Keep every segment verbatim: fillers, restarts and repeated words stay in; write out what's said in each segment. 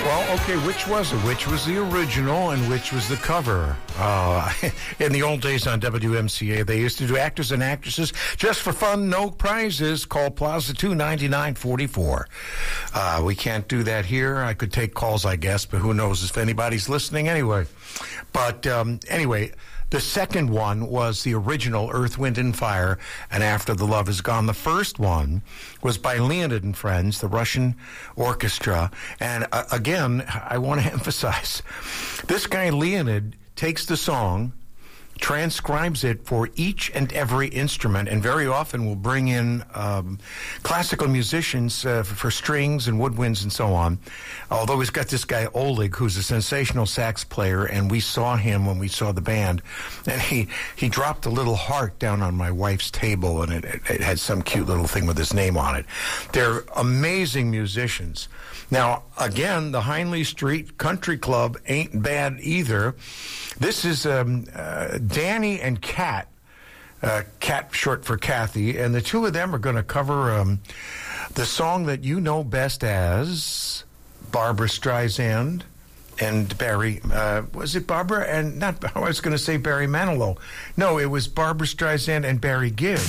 Well, okay, which was it? Which was the original and which was the cover? Uh, in the old days on W M C A, they used to do actors and actresses just for fun, no prizes, called Plaza two ninety-nine forty-four. Uh, we can't do that here. I could take calls, I guess, but who knows if anybody's listening anyway. But um, anyway, the second one was the original Earth, Wind, and Fire, and After the Love Is Gone. The first one was by Leonid and Friends, the Russian orchestra. And uh, again, I want to emphasize, this guy Leonid takes the song, transcribes it for each and every instrument, and very often will bring in um, classical musicians uh, for, for strings and woodwinds and so on. Although he's got this guy Oleg, who's a sensational sax player, and we saw him when we saw the band, and he, he dropped a little heart down on my wife's table, and it, it, it had some cute little thing with his name on it. They're amazing musicians. Now, again, the Hindley Street Country Club ain't bad either. This is um, uh, Danny and Kat, uh, Kat short for Kathy, and the two of them are going to cover um, the song that you know best as Barbra Streisand and Barry, uh, was it Barbara? And not, I was going to say Barry Manilow. No, it was Barbra Streisand and Barry Gibb.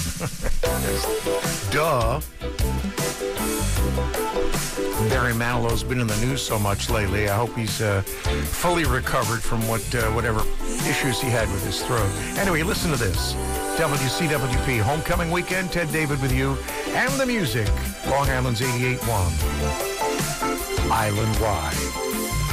Duh. Barry Manilow's been in the news so much lately. I hope he's uh, fully recovered from what uh, whatever issues he had with his throat. Anyway, listen to this. W C W P Homecoming Weekend. Ted David with you. And the music. Long Island's eighty-eight point one. Island Wide.